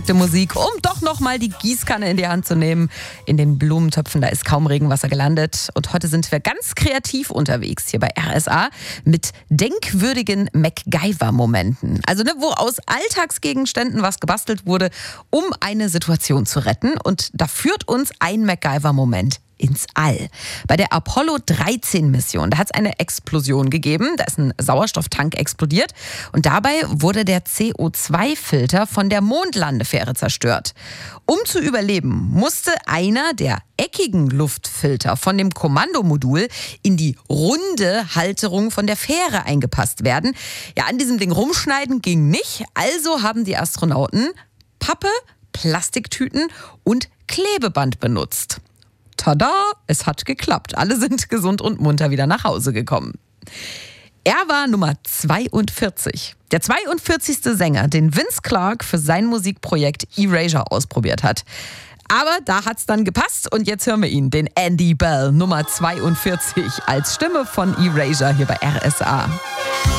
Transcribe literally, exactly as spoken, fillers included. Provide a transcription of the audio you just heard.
Musik, um doch nochmal die Gießkanne in die Hand zu nehmen. In den Blumentöpfen, da ist kaum Regenwasser gelandet. Und heute sind wir ganz kreativ unterwegs hier bei R S A mit denkwürdigen MacGyver-Momenten. Also ne, wo aus Alltagsgegenständen was gebastelt wurde, um eine Situation zu retten. Und da führt uns ein MacGyver-Moment ins All. Bei der Apollo dreizehn Mission, da hat es eine Explosion gegeben, da ist ein Sauerstofftank explodiert und dabei wurde der C O zwei Filter von der Mondlandefähre zerstört. Um zu überleben, musste einer der eckigen Luftfilter von dem Kommandomodul in die runde Halterung von der Fähre eingepasst werden. Ja, an diesem Ding rumschneiden ging nicht, also haben die Astronauten Pappe, Plastiktüten und Klebeband benutzt. Tada, es hat geklappt. Alle sind gesund und munter wieder nach Hause gekommen. Er war Nummer zweiundvierzig. Der zweiundvierzigste Sänger, den Vince Clarke für sein Musikprojekt Erasure ausprobiert hat. Aber da hat's dann gepasst und jetzt hören wir ihn, den Andy Bell, Nummer zweiundvierzig, als Stimme von Erasure hier bei R S A.